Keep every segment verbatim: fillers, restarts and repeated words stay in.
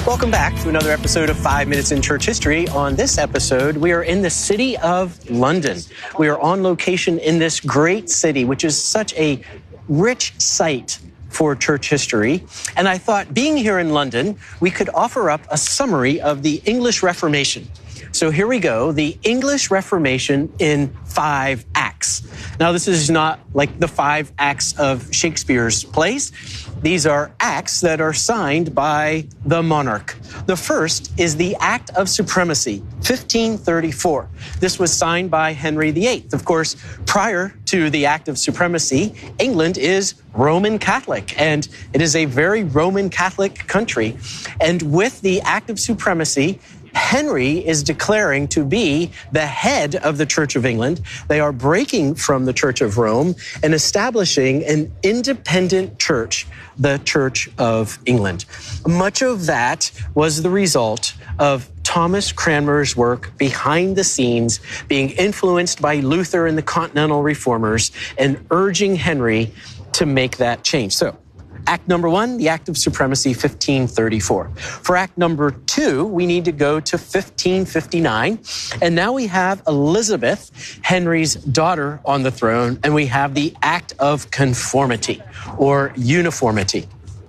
Welcome back to another episode of Five Minutes in Church History. On this episode, we are in the city of London. We are on location in this great city, which is such a rich site for church history. And I thought, being here in London, we could offer up a summary of the English Reformation. So here we go, the English Reformation in five acts. Now, this is not like the five acts of Shakespeare's plays. These are acts that are signed by the monarch. The first is the Act of Supremacy, fifteen thirty-four. This was signed by Henry the Eighth. Of course, prior to the Act of Supremacy, England is Roman Catholic, and it is a very Roman Catholic country. And with the Act of Supremacy, Henry is declaring to be the head of the Church of England. They are breaking from the Church of Rome and establishing an independent church, the Church of England. Much of that was the result of Thomas Cranmer's work behind the scenes, being influenced by Luther and the Continental Reformers and urging Henry to make that change. So, Act number one, the Act of Supremacy, fifteen thirty-four. For Act number two, we need to go to fifteen fifty-nine. And now we have Elizabeth, Henry's daughter, on the throne, and we have the Act of Conformity or Uniformity.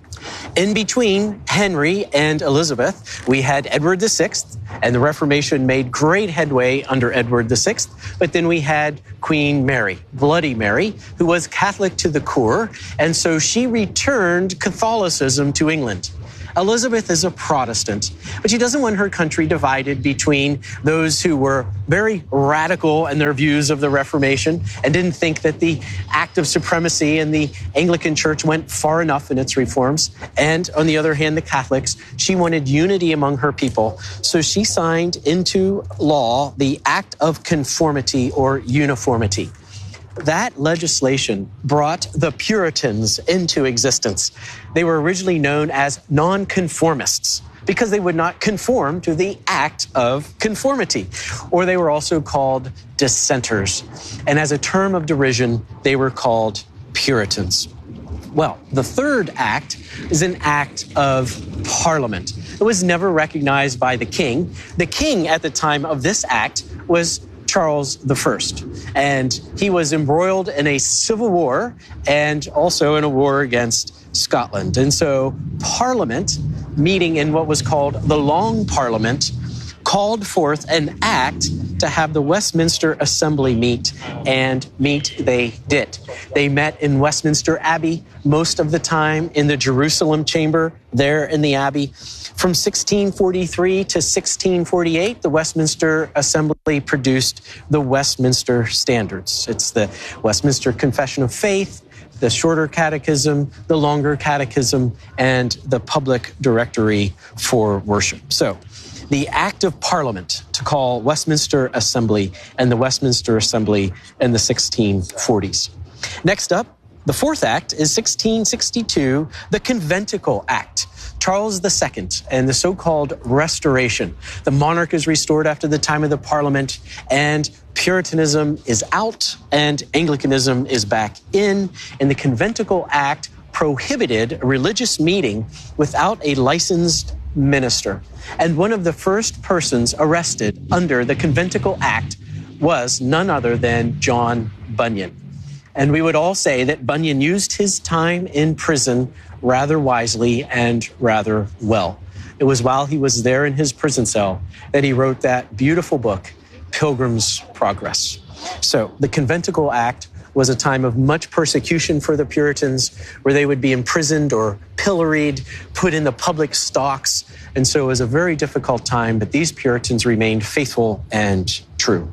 In between Henry and Elizabeth, we had Edward the Sixth, and the Reformation made great headway under Edward the Sixth. But then we had Queen Mary, Bloody Mary, who was Catholic to the core, and so she returned Catholicism to England. Elizabeth is a Protestant, but she doesn't want her country divided between those who were very radical in their views of the Reformation and didn't think that the Act of Supremacy and the Anglican Church went far enough in its reforms. And on the other hand, the Catholics, she wanted unity among her people. So she signed into law the Act of Conformity or Uniformity. That legislation brought the Puritans into existence. They were originally known as nonconformists because they would not conform to the Act of Conformity, or they were also called dissenters. And as a term of derision, they were called Puritans. Well, the third act is an act of Parliament. It was never recognized by the king. The king at the time of this act was Charles the First, and he was embroiled in a civil war and also in a war against Scotland. And so Parliament, meeting in what was called the Long Parliament, called forth an act to have the Westminster Assembly meet, and meet they did. They met in Westminster Abbey most of the time, in the Jerusalem chamber there in the Abbey. From sixteen forty-three to sixteen forty-eight, the Westminster Assembly produced the Westminster Standards. It's the Westminster Confession of Faith, the Shorter Catechism, the Longer Catechism, and the Public Directory for Worship. So, the Act of Parliament to call Westminster Assembly and the Westminster Assembly in the sixteen forties. Next up, the fourth act is sixteen sixty-two, the Conventicle Act. Charles the Second and the so-called Restoration. The monarch is restored after the time of the Parliament, and Puritanism is out and Anglicanism is back in. And the Conventicle Act prohibited a religious meeting without a licensed minister. And one of the first persons arrested under the Conventicle Act was none other than John Bunyan. And we would all say that Bunyan used his time in prison rather wisely and rather well. It was while he was there in his prison cell that he wrote that beautiful book, Pilgrim's Progress. So the Conventicle Act was a time of much persecution for the Puritans, where they would be imprisoned or pilloried, put in the public stocks. And so it was a very difficult time, but these Puritans remained faithful and true.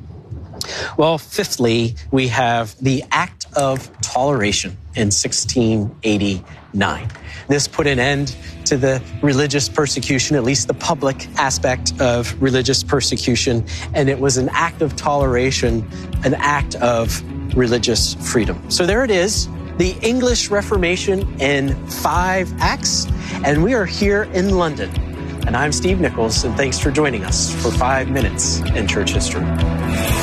Well, fifthly, we have the Act of Toleration in sixteen eighty-nine. This put an end to the religious persecution, at least the public aspect of religious persecution, and it was an act of toleration, an act of religious freedom. So there it is, the English Reformation in five acts, and we are here in London. And I'm Steve Nichols, and thanks for joining us for Five Minutes in Church History.